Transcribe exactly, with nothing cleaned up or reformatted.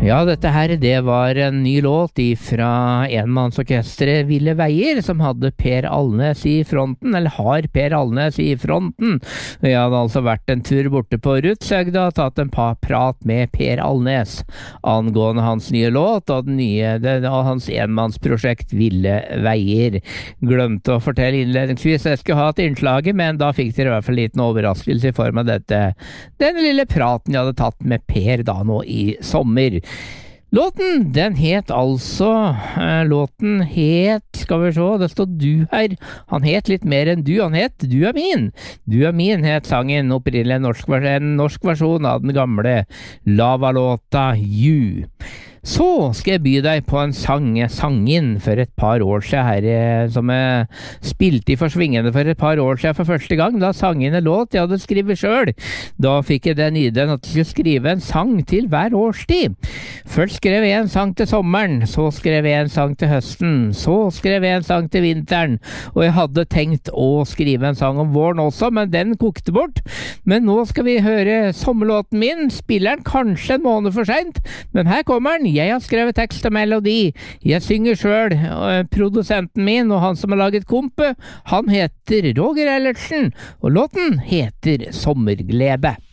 Ja, dette her, det var en ny låt fra enmannsorkestret Ville Veier, som hadde Per Alnes i fronten, eller har Per Alnes i fronten. Jeg hadde altså vært en tur borte på Rudshøgda og tatt en prat med Per Alnes angående hans nye låt og den nye, det, og hans enmannsprosjekt Ville Veier. Glemte å fortelle innledningsvis jeg skulle ha et innslaget, men da fikk dere i hvert fall en liten overraskelse i form av dette. Denne lille praten jeg hadde tatt med Per da nå i sommer. Låten, den het altså, eh, låten het, skal vi se, det står du her, han het litt mer enn du, han het Du er min, Du er min het sangen, opprinnelig en norsk, en norsk versjon av den gamle Lava-låta You. Så skal jeg by deg på en sang jeg sang inn for et par år siden her, som jeg spilte i Forsvingende for et par år siden for første gang. Da sang inn en låt jeg hadde skrevet selv. Da fikk jeg den ideen at jeg skulle skrive en sang til hver årstid. Først skrev jeg en sang til sommeren, så skrev jeg en sang til høsten, så skrev jeg en sang til vinteren, og jeg hadde tenkt å skrive en sang om våren også, men den kokte bort. Men nå skal vi høre sommerlåten min, spiller den kanskje en måned for sent, men her kommer den. Jeg har skrevet tekst og melodi. Jeg synger selv. Produsenten min og han som har laget kompet, han heter Roger Ellertsen, og låten heter Sommerglede.